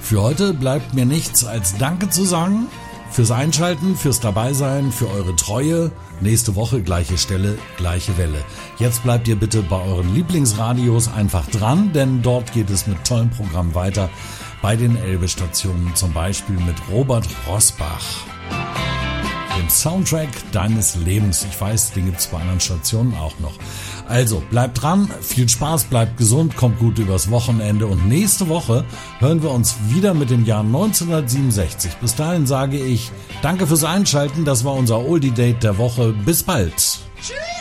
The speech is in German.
Für heute bleibt mir nichts als Danke zu sagen. Fürs Einschalten, fürs Dabeisein, für eure Treue. Nächste Woche gleiche Stelle, gleiche Welle. Jetzt bleibt ihr bitte bei euren Lieblingsradios einfach dran, denn dort geht es mit tollem Programm weiter. Bei den Elbe-Stationen zum Beispiel mit Robert Rosbach, dem Soundtrack deines Lebens. Ich weiß, den gibt's bei anderen Stationen auch noch. Also, bleibt dran, viel Spaß, bleibt gesund, kommt gut übers Wochenende und nächste Woche hören wir uns wieder mit dem Jahr 1967. Bis dahin sage ich, danke fürs Einschalten, das war unser Oldie-Date der Woche. Bis bald. Tschüss.